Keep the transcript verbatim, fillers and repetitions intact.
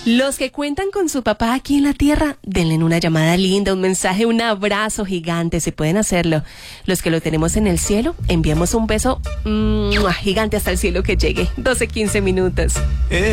Los que cuentan con su papá aquí en la tierra, denle una llamada linda, un mensaje, un abrazo gigante, si pueden hacerlo. Los que lo tenemos en el cielo, enviamos un beso mmm, gigante hasta el cielo que llegue. doce quince minutos. Eh.